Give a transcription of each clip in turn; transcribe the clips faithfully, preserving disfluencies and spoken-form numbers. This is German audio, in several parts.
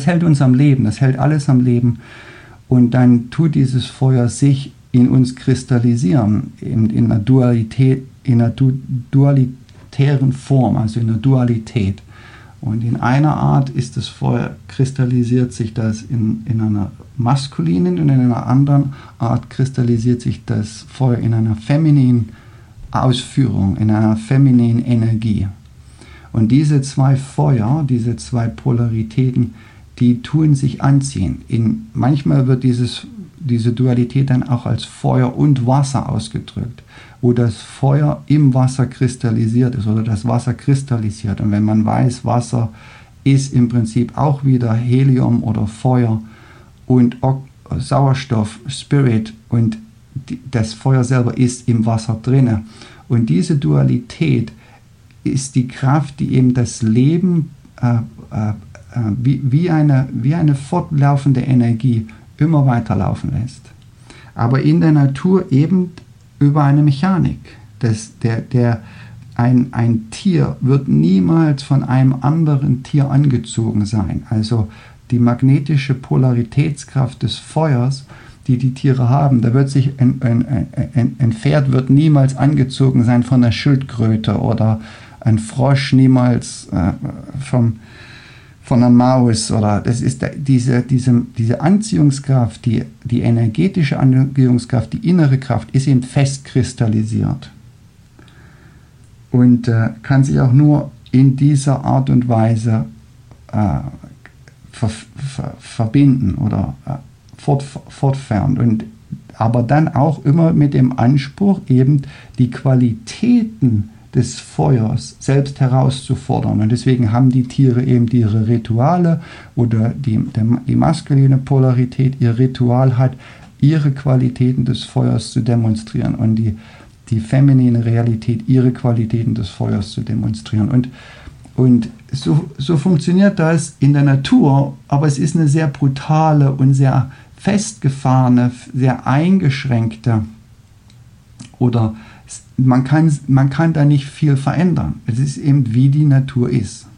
hält uns am Leben, das hält alles am Leben. Und dann tut dieses Feuer sich in uns kristallisieren, in, in einer Dualität, in einer du, dualitären Form, also in einer Dualität. Und in einer Art ist das Feuer, kristallisiert sich das in, in einer maskulinen und in einer anderen Art kristallisiert sich das Feuer in einer femininen Ausführung, in einer femininen Energie. Und diese zwei Feuer, diese zwei Polaritäten, die tun sich anziehen. In, manchmal wird dieses, diese Dualität dann auch als Feuer und Wasser ausgedrückt, wo das Feuer im Wasser kristallisiert ist oder das Wasser kristallisiert. Und wenn man weiß, Wasser ist im Prinzip auch wieder Helium oder Feuer und Sauerstoff, Spirit, und die, das Feuer selber ist im Wasser drinne. Und diese Dualität ist die Kraft, die eben das Leben äh, äh, wie, wie, eine, wie eine fortlaufende Energie immer weiterlaufen lässt. Aber in der Natur eben über eine Mechanik. Das, der, der, ein, ein Tier wird niemals von einem anderen Tier angezogen sein. Also die magnetische Polaritätskraft des Feuers, die die Tiere haben, da wird sich ein, ein, ein, ein Pferd wird niemals angezogen sein von einer Schildkröte oder ein Frosch niemals äh, vom, von einer Maus. Oder das ist diese, diese, diese Anziehungskraft, die, die energetische Anziehungskraft, die innere Kraft ist eben festkristallisiert und äh, kann sich auch nur in dieser Art und Weise äh, ver, ver, verbinden oder äh, fort, fortfahren. Und, aber dann auch immer mit dem Anspruch, eben die Qualitäten des Feuers selbst herauszufordern. Und deswegen haben die Tiere eben ihre Rituale, oder die, der, die maskuline Polarität ihr Ritual hat, ihre Qualitäten des Feuers zu demonstrieren, und die, die feminine Realität ihre Qualitäten des Feuers zu demonstrieren. Und, und so, so funktioniert das in der Natur, aber es ist eine sehr brutale und sehr festgefahrene, sehr eingeschränkte, oder man kann, man kann da nicht viel verändern. Es ist eben, wie die Natur ist.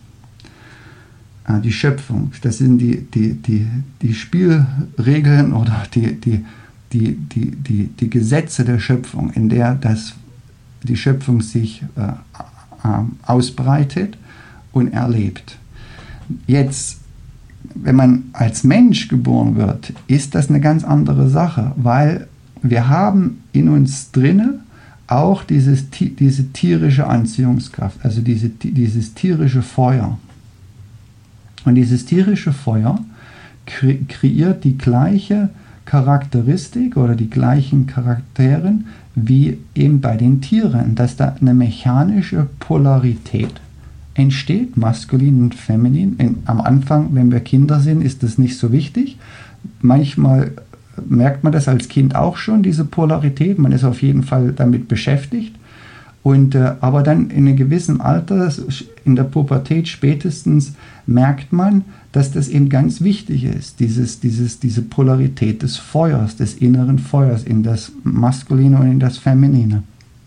Die Schöpfung, das sind die, die, die, die Spielregeln oder die, die, die, die, die, die Gesetze der Schöpfung, in der das, die Schöpfung sich äh, äh, ausbreitet und erlebt. Jetzt, wenn man als Mensch geboren wird, ist das eine ganz andere Sache, weil wir haben in uns drinne auch dieses, diese tierische Anziehungskraft, also diese, dieses tierische Feuer. Und dieses tierische Feuer kre kreiert die gleiche Charakteristik oder die gleichen Charakteren wie eben bei den Tieren, dass da eine mechanische Polarität entsteht, maskulin und feminin. In, am Anfang, wenn wir Kinder sind, ist das nicht so wichtig. Manchmal merkt man das als Kind auch schon, diese Polarität. Man ist auf jeden Fall damit beschäftigt. Und, äh, aber dann in einem gewissen Alter, in der Pubertät spätestens, merkt man, dass das eben ganz wichtig ist, dieses, dieses, diese Polarität des Feuers, des inneren Feuers in das Maskuline und in das Feminine.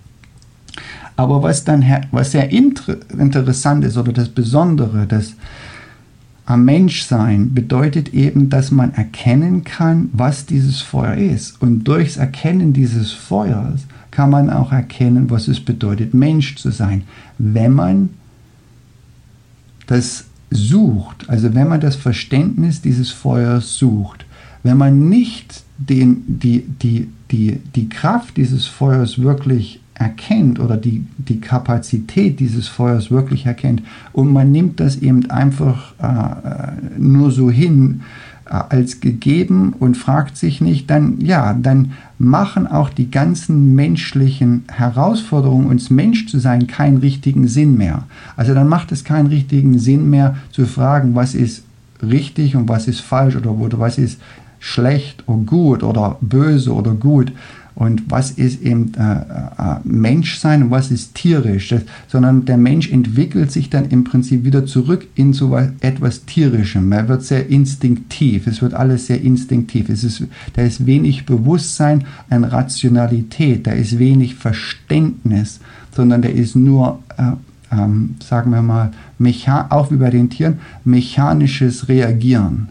Aber was dann was sehr inter interessant ist, oder das Besondere, das am Menschsein bedeutet eben, dass man erkennen kann, was dieses Feuer ist. Und durchs Erkennen dieses Feuers kann man auch erkennen, was es bedeutet, Mensch zu sein. Wenn man das sucht, also wenn man das Verständnis dieses Feuers sucht, wenn man nicht den, die, die, die, die Kraft dieses Feuers wirklich erkennt oder die, die Kapazität dieses Feuers wirklich erkennt, und man nimmt das eben einfach äh, nur so hin äh, als gegeben und fragt sich nicht, dann ja, dann machen auch die ganzen menschlichen Herausforderungen, uns Mensch zu sein, keinen richtigen Sinn mehr. Also dann macht es keinen richtigen Sinn mehr zu fragen, was ist richtig und was ist falsch, oder, oder was ist schlecht oder gut oder böse oder gut. Und was ist eben äh, äh, Menschsein und was ist tierisch, das, sondern der Mensch entwickelt sich dann im Prinzip wieder zurück in so etwas Tierischem. Er wird sehr instinktiv, es wird alles sehr instinktiv. Es ist, da ist wenig Bewusstsein an Rationalität, da ist wenig Verständnis, sondern da ist nur, äh, ähm, sagen wir mal, auch wie bei den Tieren, mechanisches Reagieren.